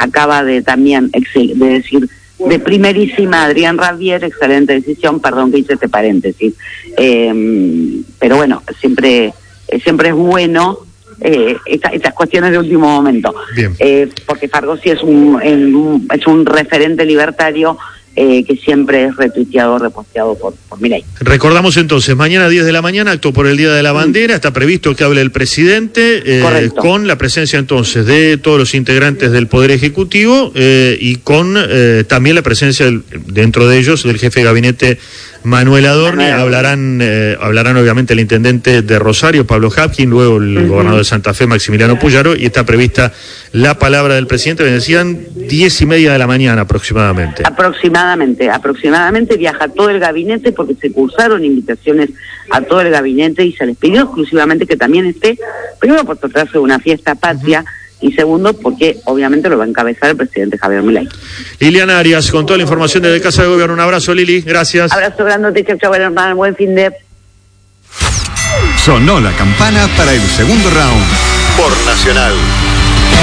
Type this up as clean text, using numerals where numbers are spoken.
acaba de también de decir de primerísima Adrián Rabier, excelente decisión, perdón que hice este paréntesis, pero bueno, siempre es bueno estas cuestiones de último momento, porque Fargosi es un referente libertario que siempre es retuiteado, reposteado por Milei. Recordamos entonces, mañana 10 de la mañana, acto por el Día de la Bandera, está previsto que hable el presidente, con la presencia entonces de todos los integrantes del Poder Ejecutivo y con también la presencia dentro de ellos del jefe de gabinete Manuel Adorni. Hablarán obviamente el intendente de Rosario, Pablo Hapkin, luego el gobernador de Santa Fe, Maximiliano Puyaro, y está prevista la palabra del presidente, me decían 10:30 de la mañana aproximadamente. Aproximadamente viaja todo el gabinete, porque se cursaron invitaciones a todo el gabinete y se les pidió exclusivamente que también esté, primero por tratarse de una fiesta patria, y segundo, porque obviamente lo va a encabezar el presidente Javier Milei. Liliana Arias, con toda la información desde Casa de Gobierno. Un abrazo, Lili, gracias. Abrazo grandote, chau, hermano, buen fin de... Sonó la campana para el segundo round por Nacional.